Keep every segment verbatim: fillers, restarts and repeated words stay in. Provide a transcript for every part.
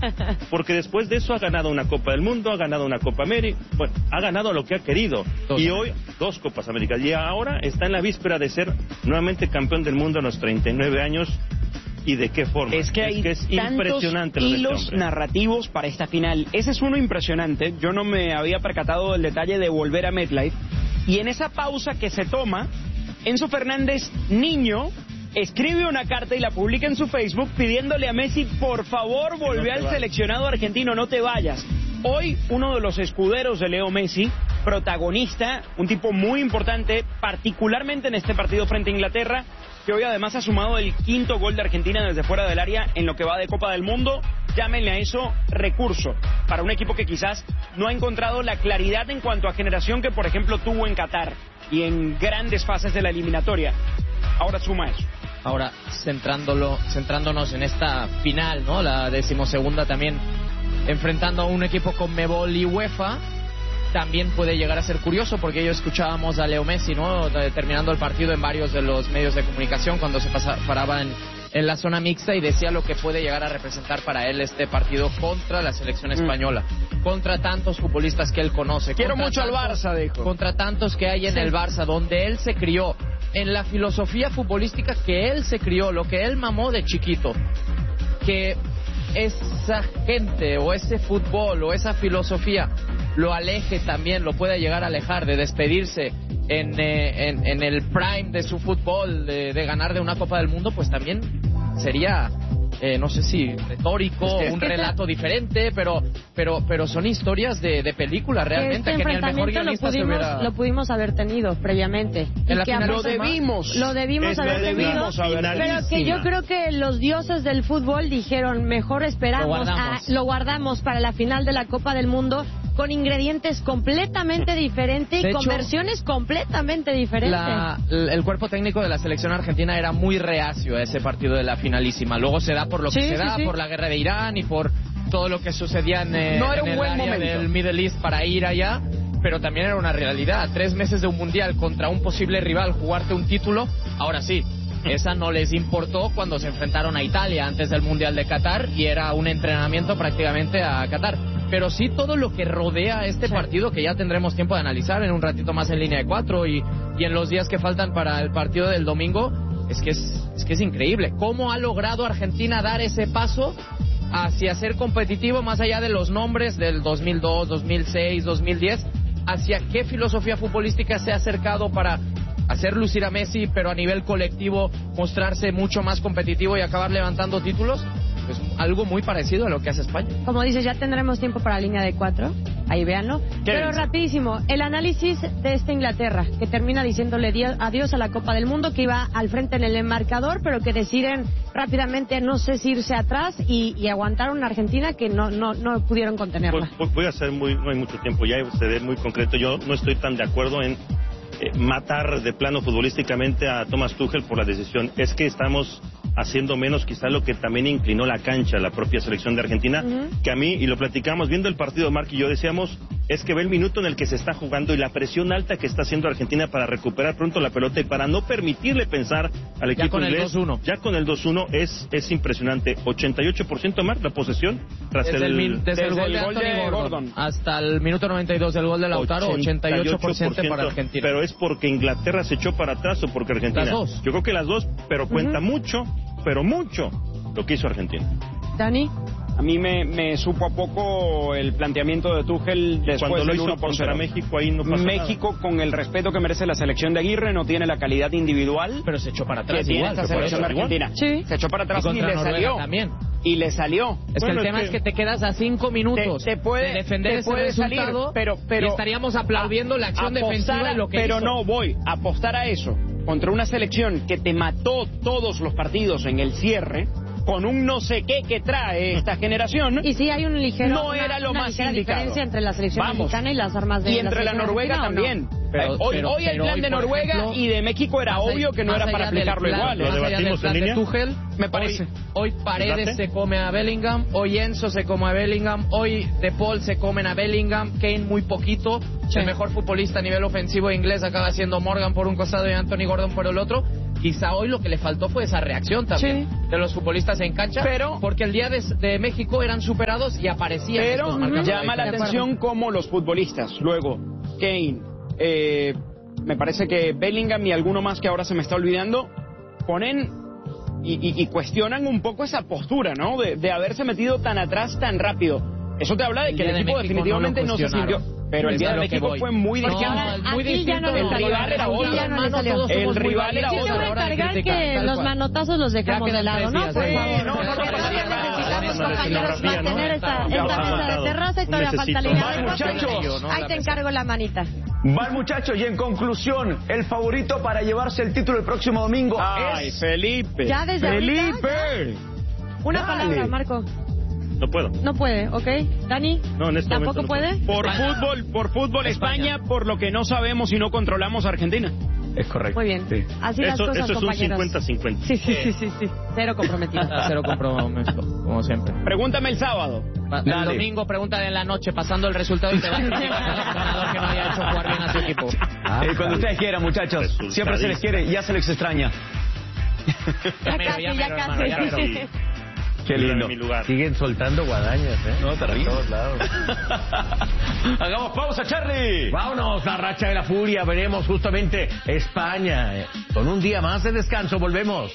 Porque después de eso ha ganado una Copa del Mundo, ha ganado una Copa América, bueno, ha ganado lo que ha querido. Dos. Y hoy, dos Copas Américas. Y ahora está en la víspera de ser nuevamente campeón del mundo a los treinta y nueve años. ¿Y de qué forma? Es que hay es que es impresionante tantos hilos este narrativos para esta final. Ese es uno impresionante. Yo no me había percatado del detalle de volver a MetLife. Y en esa pausa que se toma, Enzo Fernández, niño, escribe una carta y la publica en su Facebook pidiéndole a Messi, por favor, volvé al seleccionado argentino, no te vayas. Hoy, uno de los escuderos de Leo Messi, protagonista, un tipo muy importante, particularmente en este partido frente a Inglaterra, que hoy además ha sumado el quinto gol de Argentina desde fuera del área en lo que va de Copa del Mundo. Llámenle a eso recurso para un equipo que quizás no ha encontrado la claridad en cuanto a generación que, por ejemplo, tuvo en Qatar y en grandes fases de la eliminatoria. Ahora suma eso. Ahora, centrándolo, centrándonos en esta final, ¿no? La decimosegunda también, enfrentando a un equipo con Conmebol y UEFA, también puede llegar a ser curioso, porque yo escuchábamos a Leo Messi, ¿no? Terminando el partido en varios de los medios de comunicación cuando se pasaba, paraba en, en la zona mixta y decía lo que puede llegar a representar para él este partido contra la selección española, mm. contra tantos futbolistas que él conoce. Quiero mucho tantos, al Barça, dijo. Contra tantos que hay en sí. el Barça, donde él se crió, en la filosofía futbolística que él se crió, lo que él mamó de chiquito, que esa gente o ese fútbol o esa filosofía lo aleje también, lo pueda llegar a alejar de despedirse en, eh, en, en el prime de su fútbol, de, de ganar de una Copa del Mundo, pues también sería, eh, no sé si retórico, es que, un relato te... diferente, pero pero pero son historias de, de película realmente, este que ni el mejor guionista lo pudimos, se hubiera... lo pudimos haber tenido previamente. En la que final lo debimos. Lo debimos es haber tenido, pero que yo creo que los dioses del fútbol dijeron, mejor esperamos, lo guardamos. A, lo guardamos para la final de la Copa del Mundo, con ingredientes completamente diferentes y con hecho, versiones completamente diferentes. La, el cuerpo técnico de la selección argentina era muy reacio a ese partido de la finalísima. Luego se da por lo que sí, se sí, da, sí. por la guerra de Irán y por todo lo que sucedía en, eh, no era en un el buen área momento. del Middle East para ir allá, pero también era una realidad. Tres meses de un mundial contra un posible rival, jugarte un título, ahora sí. Esa no les importó cuando se enfrentaron a Italia antes del Mundial de Qatar y era un entrenamiento prácticamente a Qatar. Pero sí todo lo que rodea este sí. partido, que ya tendremos tiempo de analizar en un ratito más en Línea de Cuatro y, y en los días que faltan para el partido del domingo, es que es, es que es increíble. ¿Cómo ha logrado Argentina dar ese paso hacia ser competitivo más allá de los nombres del dos mil dos, dos mil seis, dos mil diez? ¿Hacia qué filosofía futbolística se ha acercado para hacer lucir a Messi, pero a nivel colectivo mostrarse mucho más competitivo y acabar levantando títulos? Pues algo muy parecido a lo que hace España. Como dices, ya tendremos tiempo para Línea de Cuatro, ahí véanlo. Pero dice? rapidísimo, el análisis de esta Inglaterra, que termina diciéndole adiós a la Copa del Mundo, que iba al frente en el enmarcador, pero que deciden rápidamente, no sé si irse atrás y, y aguantar una Argentina que no no no pudieron contenerla. Pues, voy a ser muy, no hay mucho tiempo ya, ser muy concreto. Yo no estoy tan de acuerdo en eh, matar de plano futbolísticamente a Thomas Tuchel por la decisión. Es que estamos haciendo menos quizá lo que también inclinó la cancha la propia selección de Argentina, uh-huh. que a mí, y lo platicamos viendo el partido, Marc y yo decíamos, es que ve el minuto en el que se está jugando y la presión alta que está haciendo Argentina para recuperar pronto la pelota y para no permitirle pensar al equipo ya con inglés. El dos uno. Ya con el dos uno es, es impresionante. ochenta y ocho por ciento, Marc, la posesión tras desde el, el, desde desde el gol de Anthony de Gordon, Gordon hasta el minuto noventa y dos del gol de Lautaro, ochenta y ocho por ciento para Argentina. Pero es porque Inglaterra se echó para atrás o porque Argentina. Las dos. Yo creo que las dos, pero cuenta uh-huh. mucho, pero mucho lo que hizo Argentina. Dani. A mí me, me supo a poco el planteamiento de Tuchel después Cuando lo del hizo uno por cero. México, ahí no pasa México, nada. Con el respeto que merece la selección de Aguirre, no tiene la calidad individual, pero se echó para atrás que igual, tiene esta selección de Argentina. Sí. Se echó para atrás y, y le Noruega salió. También. Y le salió. Es bueno, que el tema es que... es que te quedas a cinco minutos te, te puede, de defender te ese puede resultado salir, pero, pero y estaríamos aplaudiendo a, la acción apostar, defensiva de lo que pero hizo. no voy a apostar a eso contra una selección que te mató todos los partidos en el cierre, con un no sé qué que trae esta generación. Y sí hay un ligero, no una, era lo una más ligera indicado. diferencia entre la selección Vamos. mexicana y las armas de y entre la, la Noruega también. No? Pero, hoy pero, hoy el pero plan hoy, de Noruega ejemplo, y de México era obvio que no era para aplicarlo plan, igual. ¿Lo debatimos en línea? De Tuchel, me parece. Hoy, hoy Paredes se come a Bellingham, hoy Enzo se come a Bellingham, hoy De Paul se comen a Bellingham, Kane muy poquito. Sí. El mejor futbolista a nivel ofensivo inglés acaba siendo Morgan por un costado y Anthony Gordon por el otro. quizá hoy lo que le faltó fue esa reacción también sí. de los futbolistas en cancha, pero porque el día de, de México eran superados y aparecían. Pero llama la atención cómo los futbolistas, luego Kane, eh, me parece que Bellingham y alguno más que ahora se me está olvidando, ponen y, y, y cuestionan un poco esa postura, ¿no? De, de haberse metido tan atrás tan rápido. Eso te habla de que el, el equipo definitivamente no, no se sintió. Pero el día de México fue muy distinto. No, muy distinto. No el rival era otro. No el rival era otro. Yo te voy a encargar que los manotazos los dejamos de lado, ¿no? Por favor. No, no, necesitamos, compañeros, mantener esta mesa de terraza y todavía falta liga. Ahí te encargo la manita. Va, muchachos, y en conclusión, el favorito para llevarse el título el próximo domingo Ay, es... Felipe. Ya desde Felipe. Una palabra, Marco. No puedo. No puede, ¿ok? ¿Dani? No, en este ¿Tampoco no puede? Por España. fútbol, por fútbol España. España, por lo que no sabemos y no controlamos Argentina. Es correcto. Muy bien. Sí. Así eso, las cosas, eso es compañeros. un cincuenta cincuenta. Sí, sí, sí, sí, sí. Cero comprometido. Cero compromiso, como siempre. Pregúntame el sábado. El Dale. domingo, pregúntale en la noche, pasando el resultado y te vas a decir al entrenador que no haya hecho jugar bien a su equipo. Ah, eh, cuando ustedes quieran, muchachos. Siempre se les quiere, ya se les extraña. Ya casi, ya, ya casi. Hermano, ya casi. Qué lindo. Mi lugar. Siguen soltando guadañas, ¿eh? No, terrible. A todos lados. Hagamos pausa, Charlie. Vámonos, la racha de la furia. Veremos justamente España. Con un día más de descanso, volvemos.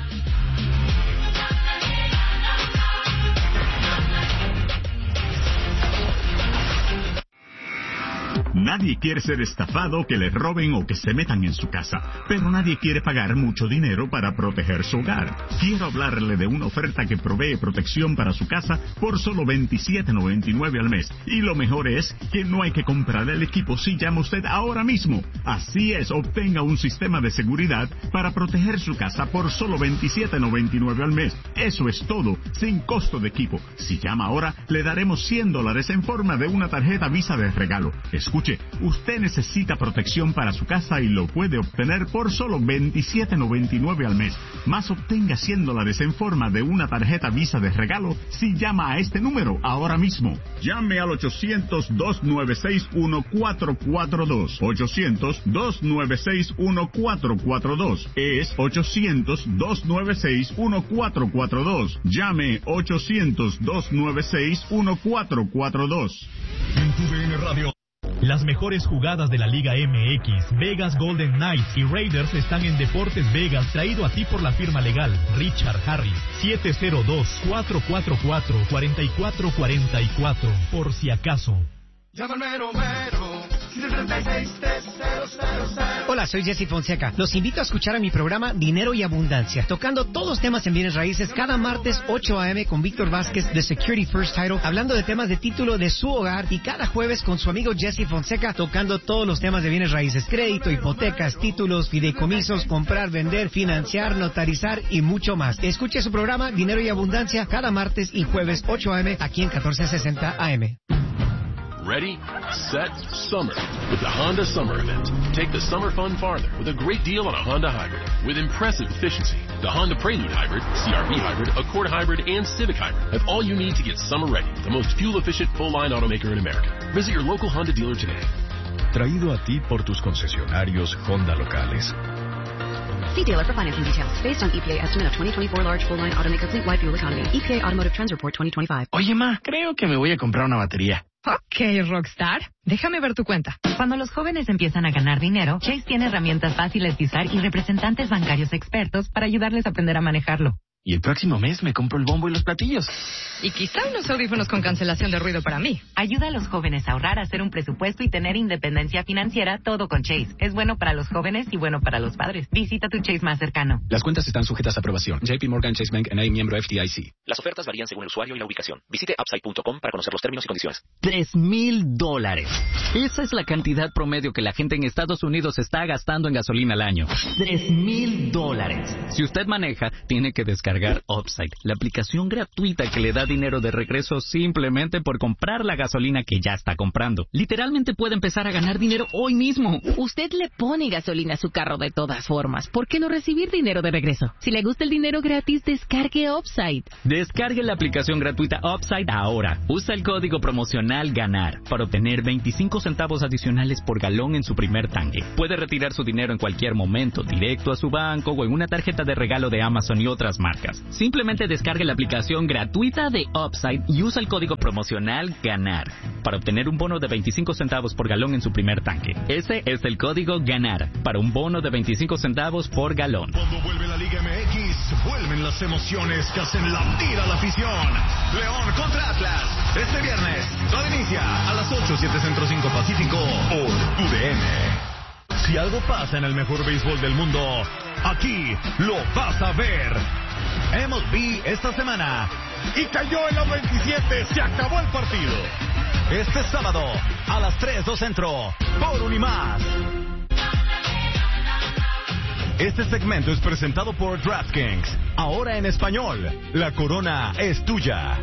Nadie quiere ser estafado, que le roben o que se metan en su casa, pero nadie quiere pagar mucho dinero para proteger su hogar. Quiero hablarle de una oferta que provee protección para su casa por solo veintisiete noventa y nueve al mes. Y lo mejor es que no hay que comprar el equipo si llama usted ahora mismo. Así es, obtenga un sistema de seguridad para proteger su casa por solo veintisiete noventa y nueve al mes. Eso es todo, sin costo de equipo. Si llama ahora, le daremos cien dólares en forma de una tarjeta Visa de regalo. Escuche, usted necesita protección para su casa y lo puede obtener por solo veintisiete noventa y nueve al mes. Más obtenga cien dólares en forma de una tarjeta Visa de regalo si llama a este número ahora mismo. Llame al ochocientos, dos nueve seis, uno cuatro cuatro dos. ochocientos, dos nueve seis, uno cuatro cuatro dos. Es ochocientos, dos nueve seis, uno cuatro cuatro dos. Llame ochocientos, dos nueve seis, uno cuatro cuatro dos. En tu D N Radio. Las mejores jugadas de la Liga M X, Vegas Golden Knights y Raiders están en Deportes Vegas, traído a ti por la firma legal Richard Harris. siete cero dos, cuatro cuatro cuatro, cuatro cuatro cuatro cuatro, por si acaso. Llámame Romero. Hola, soy Jesse Fonseca. Los invito a escuchar a mi programa Dinero y Abundancia, tocando todos los temas en bienes raíces cada martes ocho a eme con Víctor Vázquez de Security First Title, hablando de temas de título de su hogar, y cada jueves con su amigo Jesse Fonseca tocando todos los temas de bienes raíces, crédito, hipotecas, títulos, fideicomisos, comprar, vender, financiar, notarizar y mucho más. Escuche su programa Dinero y Abundancia cada martes y jueves ocho a eme aquí en catorce sesenta A M. Ready, set, summer with the Honda Summer Event. Take the summer fun farther with a great deal on a Honda Hybrid with impressive efficiency. The Honda Prelude Hybrid, C R V Hybrid, Accord Hybrid, and Civic Hybrid have all you need to get summer ready with the most fuel-efficient full-line automaker in America. Visit your local Honda dealer today. Traído a ti por tus concesionarios Honda locales. See dealer for financing details. Based on E P A estimate of twenty twenty-four large full-line automaker fleet-wide fuel economy. E P A Automotive Trends Report twenty twenty-five. Oye, ma, creo que me voy a comprar una batería. Ok, Rockstar. Déjame ver tu cuenta. Cuando los jóvenes empiezan a ganar dinero, Chase tiene herramientas fáciles de usar y representantes bancarios expertos para ayudarles a aprender a manejarlo. Y el próximo mes me compro el bombo y los platillos. Y quizá unos audífonos con cancelación de ruido para mí. Ayuda a los jóvenes a ahorrar, a hacer un presupuesto y tener independencia financiera, todo con Chase. Es bueno para los jóvenes y bueno para los padres. Visita tu Chase más cercano. Las cuentas están sujetas a aprobación. J P Morgan Chase Bank N A, miembro F D I C. Las ofertas varían según el usuario y la ubicación. Visite upside punto com para conocer los términos y condiciones. Tres mil dólares. Esa es la cantidad promedio que la gente en Estados Unidos está gastando en gasolina al año. Tres mil dólares. Si usted maneja, tiene que descargar descargar Upside, la aplicación gratuita que le da dinero de regreso simplemente por comprar la gasolina que ya está comprando. Literalmente puede empezar a ganar dinero hoy mismo. Usted le pone gasolina a su carro de todas formas. ¿Por qué no recibir dinero de regreso? Si le gusta el dinero gratis, descargue Upside. Descargue la aplicación gratuita Upside ahora. Usa el código promocional GANAR para obtener veinticinco centavos adicionales por galón en su primer tanque. Puede retirar su dinero en cualquier momento, directo a su banco o en una tarjeta de regalo de Amazon y otras marcas. Simplemente descargue la aplicación gratuita de Upside y usa el código promocional GANAR para obtener un bono de veinticinco centavos por galón en su primer tanque. Ese es el código GANAR para un bono de veinticinco centavos por galón. Cuando vuelve la Liga M X, vuelven las emociones que hacen latir a la afición. León contra Atlas, este viernes. Todo inicia a las ocho, siete Centro, cinco Pacífico por U D N. Si algo pasa en el mejor béisbol del mundo, aquí lo vas a ver. M L B esta semana. Y cayó en la veintisiete. Se acabó el partido. Este sábado a las tres, dos Centro por Unimás. Este segmento es presentado por DraftKings. Ahora en español, la corona es tuya.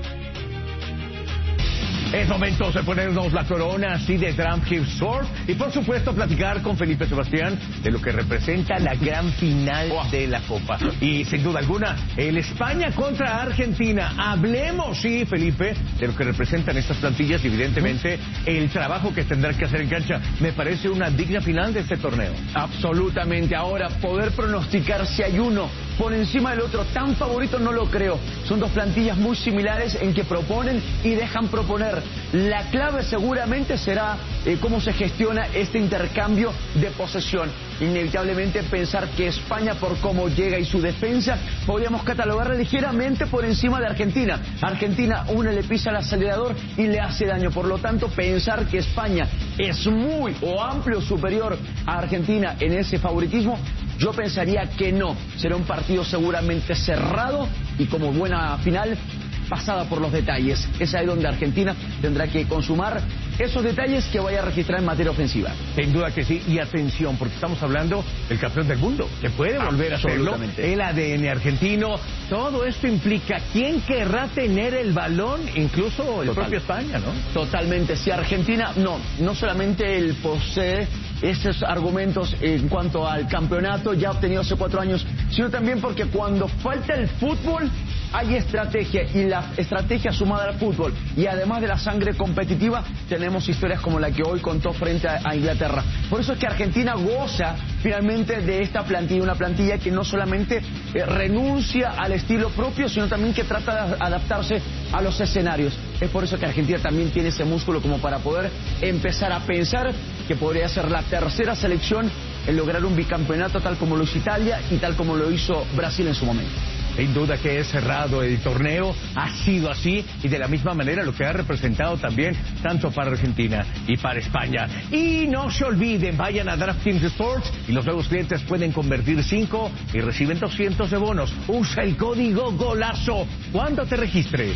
Es momento de ponernos la corona así de DraftKings Surf y por supuesto platicar con Felipe Sebastián de lo que representa la gran final de la Copa. Y sin duda alguna, el España contra Argentina. Hablemos, sí, Felipe, de lo que representan estas plantillas y evidentemente el trabajo que tendrá que hacer en cancha. Me parece una digna final de este torneo. Absolutamente. Ahora, poder pronosticar si hay uno por encima del otro tan favorito no lo creo. Son dos plantillas muy similares en que proponen y dejan proponer. La clave seguramente será eh, cómo se gestiona este intercambio de posesión. Inevitablemente pensar que España, por cómo llega y su defensa, podríamos catalogarla ligeramente por encima de Argentina. Argentina, una le pisa el acelerador y le hace daño. Por lo tanto, pensar que España es muy o amplio superior a Argentina en ese favoritismo, yo pensaría que no. Será un partido seguramente cerrado y como buena final pasada por los detalles. Es ahí donde Argentina tendrá que consumar esos detalles que vaya a registrar en materia ofensiva. Sin duda que sí, y atención, porque estamos hablando del campeón del mundo, que puede volver a hacerlo, el A D N argentino. Todo esto implica quién querrá tener el balón, incluso el Total. propio España, ¿no? Totalmente. Si Argentina, no, no solamente él posee esos argumentos en cuanto al campeonato ya obtenido hace cuatro años, sino también porque cuando falta el fútbol hay estrategia, y la estrategia sumada al fútbol y además de la sangre competitiva, tenemos historias como la que hoy contó frente a, a Inglaterra. Por eso es que Argentina goza finalmente de esta plantilla, una plantilla que no solamente eh, renuncia al estilo propio, sino también que trata de adaptarse a los escenarios. Es por eso que Argentina también tiene ese músculo como para poder empezar a pensar que podría ser la tercera selección en lograr un bicampeonato tal como lo hizo Italia y tal como lo hizo Brasil en su momento. Sin duda que es cerrado el torneo, ha sido así y de la misma manera lo que ha representado también tanto para Argentina y para España. Y no se olviden, vayan a DraftKings Sports y los nuevos clientes pueden convertir cinco y reciben doscientos de bonos. Usa el código GOLAZO cuando te registres.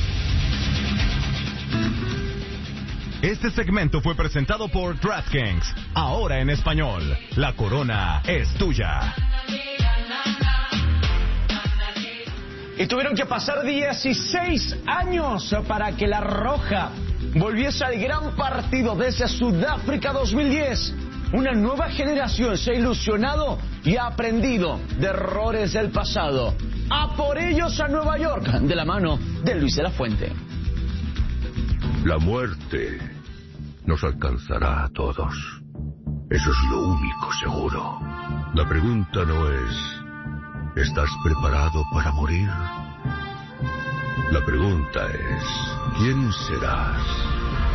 Este segmento fue presentado por DraftKings. Ahora en español, la corona es tuya. Y tuvieron que pasar dieciséis años para que la Roja volviese al gran partido desde Sudáfrica dos mil diez. Una nueva generación se ha ilusionado y ha aprendido de errores del pasado. A por ellos a Nueva York, de la mano de Luis de la Fuente. La muerte nos alcanzará a todos. Eso es lo único seguro. La pregunta no es: ¿estás preparado para morir? La pregunta es: ¿quién serás